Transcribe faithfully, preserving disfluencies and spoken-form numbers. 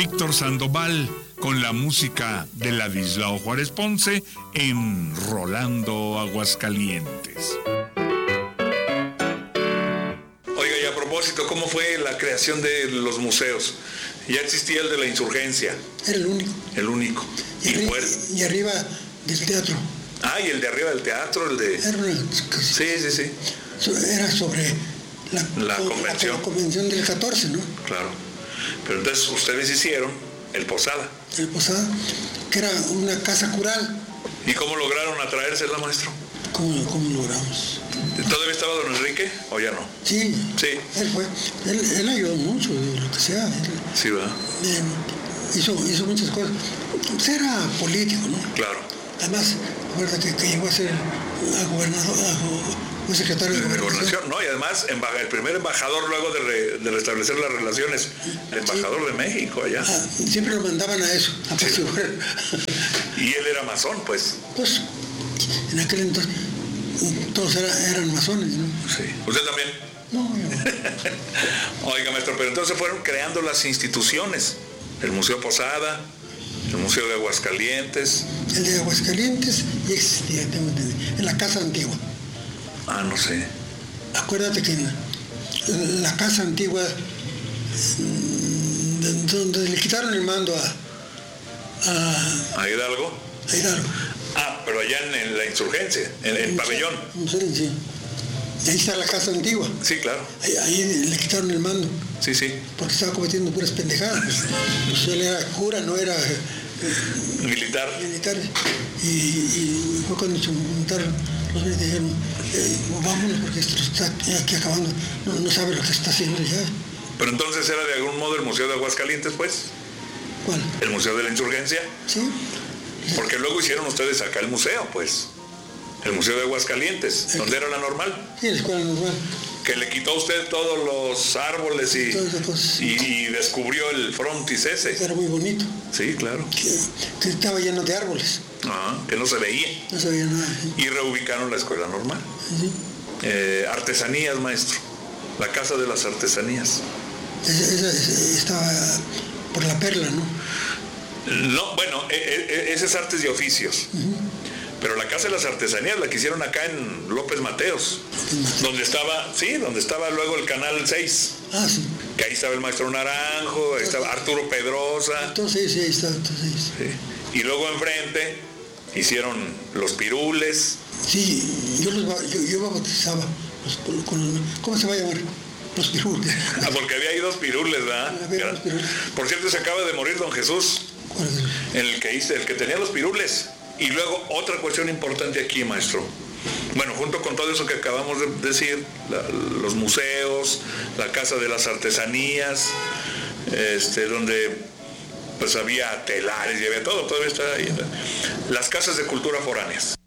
Víctor Sandoval con la música de Ladislao Juárez Ponce en Rolando Aguascalientes. Oiga, y a propósito, ¿cómo fue la creación de los museos? Ya existía el de la Insurgencia. Era el único. El único. Y, y, arri- fue... y arriba del teatro. Ah, y el de arriba del teatro, el de... Era una... Sí, sí, sí. Era sobre la, La sobre convención. La convención del catorce, ¿no? Claro. Pero entonces ustedes hicieron el Posada. El Posada, que era una casa cural. ¿Y cómo lograron atraérsela, maestro? ¿Cómo, cómo logramos? ¿Todavía estaba don Enrique o ya no? Sí, Sí. Él fue. Él, él ayudó mucho, lo que sea. Él, Sí, ¿verdad? eh, hizo, hizo muchas cosas. Pues era político, ¿no? Claro. Además, acuérdate que, que llegó a ser a gobernador, a, fue secretario de De gobernación. gobernación, no, y además embaja- el primer embajador luego de, re- de restablecer las relaciones, el embajador de México allá. Ah, siempre lo mandaban a eso, a apaciguar. Y él era masón, pues. Pues, en aquel entonces, todos era- eran masones, ¿no? Sí. ¿Usted también? No, yo no. Oiga, maestro, pero entonces fueron creando las instituciones. El Museo Posada, el Museo de Aguascalientes. El de Aguascalientes ya existía, tengo entendido, en la casa antigua. Ah, no sé. Acuérdate que en la casa antigua, mm, donde le quitaron el mando a, a, ¿A Hidalgo? a Hidalgo. Ah, pero allá en, en la Insurgencia, en el pabellón. Sí, sí. Ahí está la casa antigua. Sí, claro. Ahí, ahí le quitaron el mando, Sí, sí. porque estaba cometiendo puras pendejadas. Pues él era cura, no era eh, Militar. militar. Y, y fue cuando se juntaron los militares y dijeron, eh, vámonos porque esto está aquí acabando. No, no sabe lo que está haciendo ya. Pero entonces era de algún modo el Museo de Aguascalientes, pues. ¿Cuál? El Museo de la Insurgencia. Sí. Porque luego hicieron ustedes acá el museo, pues. El Museo de Aguascalientes, donde era la normal. Sí, la escuela normal. Que le quitó a usted todos los árboles y, Todas esas cosas. y, y descubrió el frontis ese. Era muy bonito. Sí, claro. Que, que estaba lleno de árboles. Ah, que no se veía. No se veía nada. ¿Sí? Y reubicaron la escuela normal. Sí. Eh, artesanías, maestro. La Casa de las Artesanías. Esa, esa- esa estaba por la Perla, ¿no? No, bueno, e- e- ese es artes y oficios. Pero la Casa de las Artesanías la que hicieron acá en López Mateos, donde estaba, sí, donde estaba luego el Canal seis, Ah, sí. que ahí estaba el maestro Naranjo, ahí estaba Arturo Pedrosa, Entonces, sí, ahí está. Entonces, sí. Y luego enfrente hicieron los pirules. sí, yo, los, ba- yo, yo bautizaba los, con- con los- ¿cómo se va a llamar? Los pirules. Ah, porque había ahí dos pirules, ¿verdad? Había dos pirules. Por cierto, se acaba de morir don Jesús, ¿Cuál es el- en el que hice, el que tenía los pirules. Y luego otra cuestión importante aquí, maestro. Bueno, junto con todo eso que acabamos de decir, la- los museos, la Casa de las Artesanías, este, donde pues había telares y había todo, todavía está ahí. Las casas de cultura foráneas.